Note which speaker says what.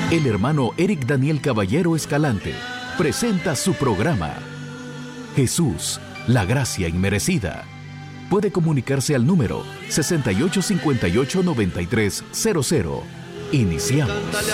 Speaker 1: El hermano Eric Daniel Caballero Escalante presenta su programa Jesús, la gracia inmerecida. Puede comunicarse al número 6858-9300. Iniciamos.